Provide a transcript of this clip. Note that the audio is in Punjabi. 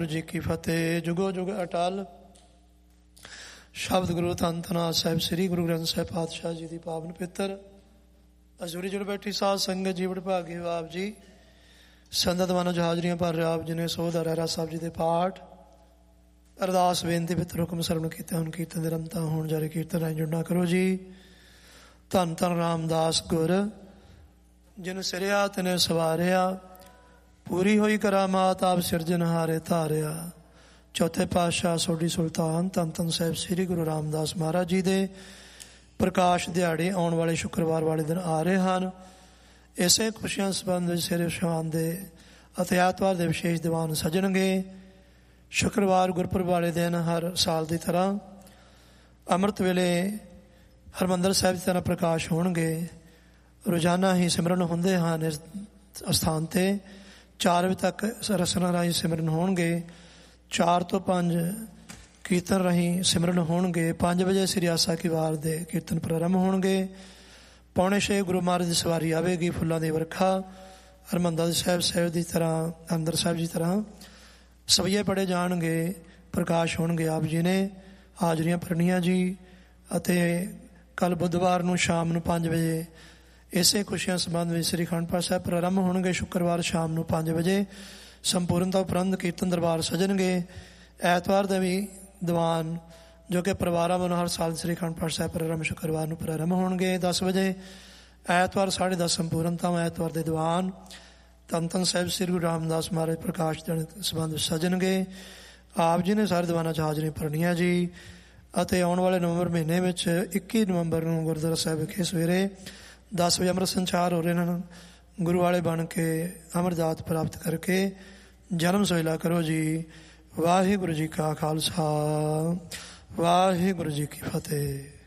ਗੁਰੂ ਜੀ ਕੀ ਫਤਿਹ। ਜੁਗੋ ਜੁਗ ਅਟਲ ਸ਼ਬਦ ਗੁਰੂ ਧੰਨ ਧੰਨ ਸਾਹਿਬ ਸ੍ਰੀ ਗੁਰੂ ਗ੍ਰੰਥ ਸਾਹਿਬ ਪਾਤਸ਼ਾਹ ਜੀ ਦੀ ਪਾਵਨ ਪਿੱਤਰ ਅਜੂਰੀ ਜੁੜ ਬੈਠੀ ਸਾਧ ਸੰਗਤ ਜੀ ਵਡਭਾਗੇ ਆਪ ਜੀ ਸੰਗਤ ਮਨ ਹਾਜ਼ਰੀਆਂ ਭਰ ਰਿਹਾ ਆਪ ਜੀ ਨੇ ਸੋਧ ਰਹਿਰਾ ਸਾਹਿਬ ਜੀ ਦੇ ਪਾਠ ਅਰਦਾਸ ਬੇਨਤੀ ਪਿੱਤਰ ਹੁਕਮ ਸਰਵਣ ਕੀਤੇ ਹੁਣ ਕੀਰਤਨ ਦੇ ਰਮਤਾ ਹੋਣ ਜਾਰੀ ਕੀਰਤਨ ਰਾਹੀਂ ਜੁੜਨਾ ਕਰੋ ਜੀ। ਧੰਨ ਧੰਨ ਰਾਮਦਾਸ ਗੁਰ ਜਿਨ ਸਿਰਿਆ ਤਿਨੇ ਸਵਾਰਿਆ ਪੂਰੀ ਹੋਈ ਕਰਾਮਾਤ ਆਪ ਸਿਰਜਣਹਾਰੇ ਧਾਰਿਆ। ਚੌਥੇ ਪਾਤਸ਼ਾਹ ਸੋਢੀ ਸੁਲਤਾਨ ਧੰਨ ਧੰਨ ਸਾਹਿਬ ਸ੍ਰੀ ਗੁਰੂ ਰਾਮਦਾਸ ਮਹਾਰਾਜ ਜੀ ਦੇ ਪ੍ਰਕਾਸ਼ ਦਿਹਾੜੇ ਆਉਣ ਵਾਲੇ ਸ਼ੁੱਕਰਵਾਰ ਵਾਲੇ ਦਿਨ ਆ ਰਹੇ ਹਨ। ਇਸੇ ਖੁਸ਼ੀਆਂ ਸੰਬੰਧ ਵਿੱਚ ਸਿਰੇ ਸ਼ਾਨ ਦੇ ਅਤੇ ਐਤਵਾਰ ਦੇ ਵਿਸ਼ੇਸ਼ ਦੀਵਾਨ ਸਜਣਗੇ। ਸ਼ੁੱਕਰਵਾਰ ਗੁਰਪੁਰਬ ਵਾਲੇ ਦਿਨ ਹਰ ਸਾਲ ਦੀ ਤਰ੍ਹਾਂ ਅੰਮ੍ਰਿਤ ਵੇਲੇ ਹਰਿਮੰਦਰ ਸਾਹਿਬ ਦੀ ਤਰ੍ਹਾਂ ਪ੍ਰਕਾਸ਼ ਹੋਣਗੇ। ਰੋਜ਼ਾਨਾ ਹੀ ਸਿਮਰਨ ਹੁੰਦੇ ਹਨ ਇਸ ਅਸਥਾਨ 'ਤੇ। 4 ਵਜੇ ਤੱਕ ਰਸਨਾ ਰਾਹੀਂ ਸਿਮਰਨ ਹੋਣਗੇ। 4 ਤੋਂ 5 ਕੀਰਤਨ ਰਾਹੀਂ ਸਿਮਰਨ ਹੋਣਗੇ। 5 ਵਜੇ ਸ੍ਰੀ ਆਸਾ ਕੀ ਵਾਰ ਦੇ ਕੀਰਤਨ ਪ੍ਰਾਰੰਭ ਹੋਣਗੇ। 5:45 ਗੁਰੂ ਮਹਾਰਾਜ ਦੀ ਸਵਾਰੀ ਆਵੇਗੀ। ਫੁੱਲਾਂ ਦੀ ਵਰਖਾ ਹਰਿਮੰਦਰ ਸਾਹਿਬ ਦੀ ਤਰ੍ਹਾਂ ਅੰਦਰ ਸਾਹਿਬ ਦੀ ਤਰ੍ਹਾਂ ਸਵਈਏ ਪੜ੍ਹੇ ਜਾਣਗੇ। ਪ੍ਰਕਾਸ਼ ਹੋਣਗੇ ਆਪ ਜੀ ਨੇ ਹਾਜ਼ਰੀਆਂ ਭਰਨੀਆਂ ਜੀ। ਅਤੇ ਕੱਲ੍ਹ ਬੁੱਧਵਾਰ ਨੂੰ ਸ਼ਾਮ ਨੂੰ 5 ਵਜੇ ਇਸੇ ਖੁਸ਼ੀਆਂ ਸੰਬੰਧ ਵਿੱਚ ਸ੍ਰੀ ਅਖੰਡ ਪਾਠ ਸਾਹਿਬ ਪ੍ਰਾਰੰਭ ਹੋਣਗੇ। ਸ਼ੁੱਕਰਵਾਰ ਸ਼ਾਮ ਨੂੰ 5 ਵਜੇ ਸੰਪੂਰਨਤਾ ਉਪਰੰਤ ਕੀਰਤਨ ਦਰਬਾਰ ਸਜਣਗੇ। ਐਤਵਾਰ ਦਾ ਵੀ ਦੀਵਾਨ ਜੋ ਕਿ ਪਰਿਵਾਰਾਂ ਵੱਲੋਂ ਹਰ ਸਾਲ ਸ੍ਰੀ ਅਖੰਡ ਪਾਠ ਸਾਹਿਬ ਪ੍ਰਾਰੰਭ ਸ਼ੁੱਕਰਵਾਰ ਨੂੰ ਪ੍ਰਾਰੰਭ ਹੋਣਗੇ 10 ਵਜੇ। ਐਤਵਾਰ 10:30 ਸੰਪੂਰਨਤਾ ਐਤਵਾਰ ਦੇ ਦੀਵਾਨ ਧੰਨ ਧੰਨ ਸਾਹਿਬ ਸ੍ਰੀ ਗੁਰੂ ਰਾਮਦਾਸ ਮਹਾਰਾਜ ਪ੍ਰਕਾਸ਼ ਦਿਨ ਸੰਬੰਧ ਵਿੱਚ ਸਜਣਗੇ। ਆਪ ਜੀ ਨੇ ਸਾਰੇ ਦੀਵਾਨਾਂ 'ਚ ਹਾਜ਼ਰੀ ਭਰਨੀਆਂ ਜੀ। ਅਤੇ ਆਉਣ ਵਾਲੇ ਨਵੰਬਰ ਮਹੀਨੇ ਵਿੱਚ 21 ਨਵੰਬਰ ਨੂੰ ਗੁਰਦੁਆਰਾ ਸਾਹਿਬ ਵਿਖੇ ਸਵੇਰੇ 10 ਵਜੇ ਅੰਮ੍ਰਿਤ ਸੰਚਾਰ ਹੋ ਰਹੇ ਹਨ। ਗੁਰੂ ਵਾਲੇ ਬਣ ਕੇ ਅਮਰਦਾਤ ਪ੍ਰਾਪਤ ਕਰਕੇ ਜਨਮ ਸੋਹਿਲਾ ਕਰੋ ਜੀ। ਵਾਹਿਗੁਰੂ ਜੀ ਕਾ ਖਾਲਸਾ ਵਾਹਿਗੁਰੂ ਜੀ ਕੀ ਫਤਿਹ।